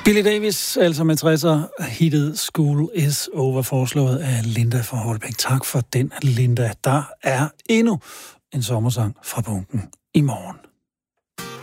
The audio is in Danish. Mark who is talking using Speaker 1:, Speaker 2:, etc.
Speaker 1: Billy Davis, altså med 60'er, hittet School is Over, foreslået af Linda fra Holbæk. Tak for den, Linda. Der er endnu en sommersang fra bunken i morgen.